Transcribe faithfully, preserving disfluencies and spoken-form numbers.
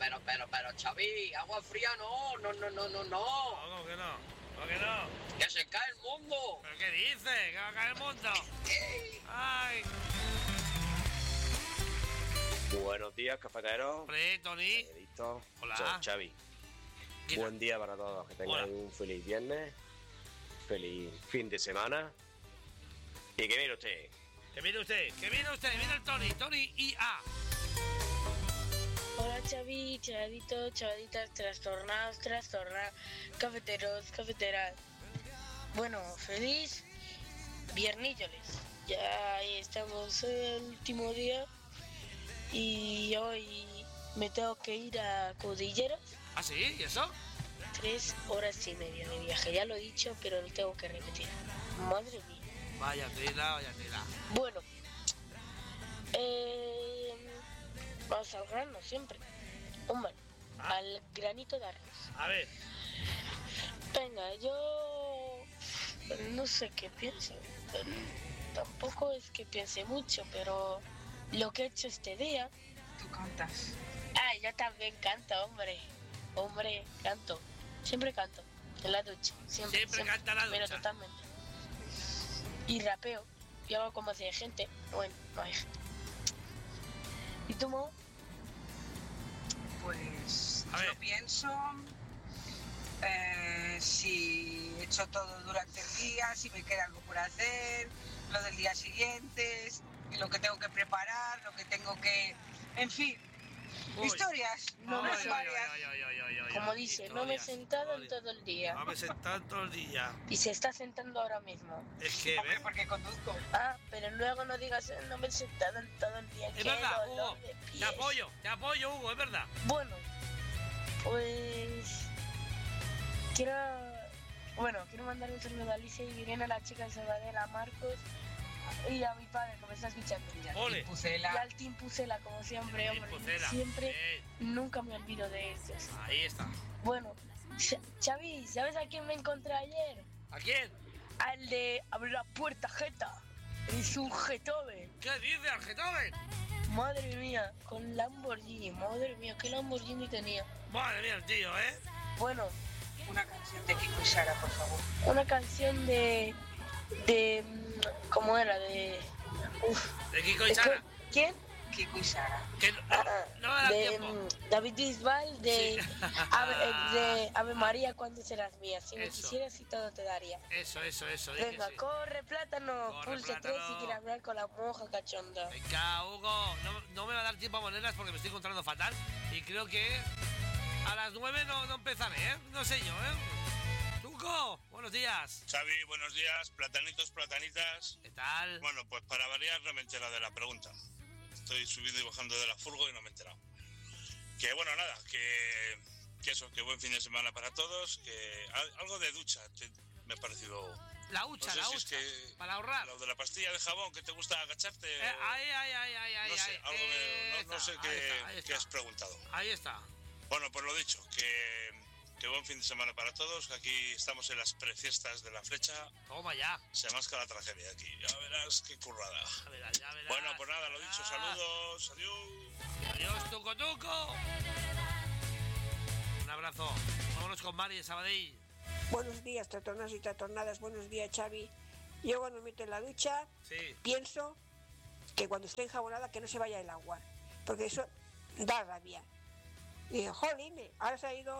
pero, pero, pero, Xavi, agua fría no, no, no, no, no, no. No, ¿cómo que no? ¿Cómo que no? Que se cae el mundo. ¿Pero qué dices? ¿Que va a caer el mundo? ¡Ay! Buenos días, cafeteros. Hombre, Tony. Listo. Hola. Soy Xavi. ¿Quién? Buen día para todos. Que tengan Hola. un feliz viernes. Feliz fin de semana. Y que mire usted. Que mire usted, que mire usted, mire el Tony, Tony I A. Hola Xavi, chavaditos, chavaditas, trastornados, trastornados, cafeteros, cafeteras. Bueno, feliz viernícoles. Ya ahí estamos el último día y hoy me tengo que ir a Cordilleras. ¿Ah, sí? ¿Y eso? Tres horas y media de viaje, ya lo he dicho, pero lo tengo que repetir. Madre mía. Vaya tela, vaya tela. Bueno, eh, vamos al grano siempre. Hombre, Ah. al granito de arroz. A ver, Venga, yo no sé qué pienso. Tampoco es que piense mucho, pero lo que he hecho este día. Tú cantas. Ah, yo también canto, hombre. Hombre, canto. Siempre canto. En la ducha. Siempre, Siempre canta en la Pero ducha. totalmente. Y rapeo. Y hago como si hay gente. Bueno, no hay gente. ¿Y tú, Mo? Pues A yo ver. pienso eh, si he hecho todo durante el día, si me queda algo por hacer, lo del día siguiente, lo que tengo que preparar, lo que tengo que... En fin, Uy. historias, No me Ay, nombres sé. ay, varias. ay, ay, ay, ay, ay, Como ay, dice, no me he historias, sentado en historias. todo el día. No me he sentado todo el día. Y se está sentando ahora mismo. Es que, Hombre, ¿ves? porque conduzco. Ah, pero luego no digas, "Eh, no me he sentado en todo el día. Es Qué verdad, dolor Hugo. de Te pies". apoyo, te apoyo, Hugo, es verdad. Bueno, pues quiero, bueno, quiero mandar un saludo a Alicia y Irene, a la chica de Sabadell, a Marcos y a mi padre que me está escuchando. Ole. Y Pucela. al Team Pucela, como siempre, Team hombre. Pucela. Siempre, Bien. nunca me olvido de ellos. Ahí está. Bueno, Ch- Xavi, ¿sabes a quién me encontré ayer? ¿A quién? Al de Abre la puerta, jeta. En su Jetobe. ¿Qué dice Argetoven? Madre mía, con Lamborghini. Madre mía, qué Lamborghini tenía. Madre mía, el tío, ¿eh? Bueno, Una canción de Kiko y Sara, por favor. una canción de. de. mm, ¿Cómo era? De. Uf. De Kiko y de Sara. cu- ¿Quién? Kiko y Sara. Que no, Ah, no me da de tiempo. mm, David Bisbal, de, Sí. Ave, eh, de Ave María, ¿cuándo serás mía? Si me Eso. quisieras y todo te daría. Eso, eso, eso. di que Venga, sí. corre, plátano, Corre, pulse plátano. tres y quiere hablar con la monja cachonda. Venga, Hugo, no, no me va a dar tiempo a monedas porque me estoy encontrando fatal. Y creo que a las nueve no, no empezaré, ¿eh? No sé yo, ¿eh? Tuco, buenos días. Xavi, buenos días, platanitos, platanitas. ¿Qué tal? Bueno, pues para variar no me he enterado de la pregunta. Estoy subiendo y bajando de la furgo y no me he enterado. Que bueno, nada, que, que eso, que buen fin de semana para todos, que al- algo de ducha te- me ha parecido... La hucha, no sé la si hucha. es que Para ahorrar. Lo de la pastilla de jabón, que te gusta agacharte. Eh, o- ahí, ahí, ahí, ahí, ahí. no sé, ahí, algo me- no- ahí no, está, sé ahí qué, está, ahí qué está. has preguntado. Ahí está. Bueno, pues lo dicho, que, que buen fin de semana para todos, que aquí estamos en las prefiestas de la Flecha. Toma ya. Se masca la tragedia aquí, ya verás qué currada. Ya verás, ya verás. Bueno, pues nada, lo dicho, Ah. saludos, adiós. Adiós, Tuco, Tuco. Un abrazo. Vámonos con Mari de Sabadell. Buenos días, trastornados y trastornadas. Buenos días, Xavi. Yo cuando me meto en la ducha Sí. pienso que cuando esté enjabonada que no se vaya el agua, porque eso da rabia. Y dije, jolín, ahora se ha ido